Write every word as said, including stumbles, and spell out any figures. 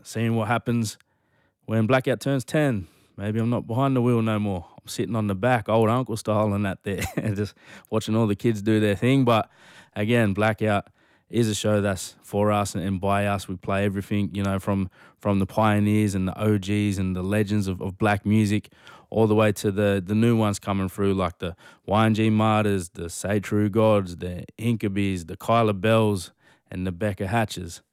seeing what happens when Blackout turns ten. Maybe I'm not behind the wheel no more. I'm sitting on the back, old uncle style and that there, just watching all the kids do their thing. But again, Blackout is a show that's for us and by us. We play everything, you know, from from the pioneers and the O Gs and the legends of, of black music all the way to the, the new ones coming through, like the Y N G Martyrs, the Say True Gods, the Incubes, the Kyla Bells, and the Becca Hatches.